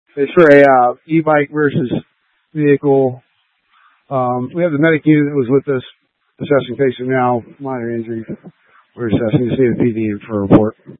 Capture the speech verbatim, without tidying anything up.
It's for a uh, e-bike versus vehicle. Um, we have the medic unit that was with us assessing patient now, minor injuries. We're assessing to see the P D for a report.